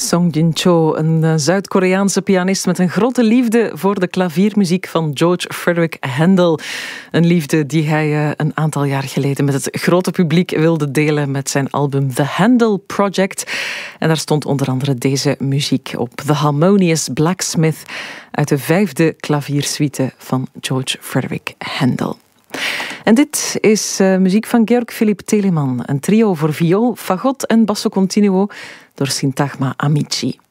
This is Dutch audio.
Song Jin-cho, een Zuid-Koreaanse pianist met een grote liefde voor de klaviermuziek van George Frederick Handel. Een liefde die hij een aantal jaar geleden met het grote publiek wilde delen met zijn album The Handel Project. En daar stond onder andere deze muziek op, The Harmonious Blacksmith, uit de 5e klaviersuite van George Frederick Handel. En dit is muziek van Georg Philipp Telemann, een trio voor viool, fagot en basso continuo door Sintagma Amici.